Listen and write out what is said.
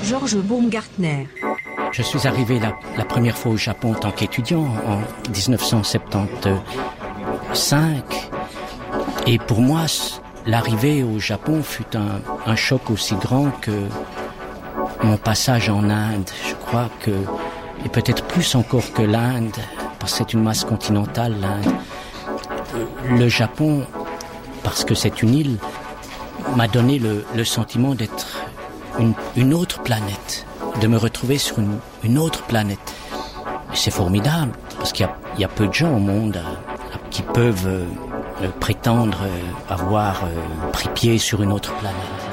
Georges Baumgartner. Je suis arrivé la première fois au Japon en tant qu'étudiant en 1975. Et pour moi, l'arrivée au Japon fut un choc aussi grand que mon passage en Inde. Je crois que, et peut-être plus encore que l'Inde, parce que c'est une masse continentale, l'Inde. Le Japon, parce que c'est une île, m'a donné le sentiment d'être une autre planète, de me retrouver sur une autre planète. Et c'est formidable, parce qu'il y a peu de gens au monde qui peuvent prétendre avoir pris pied sur une autre planète.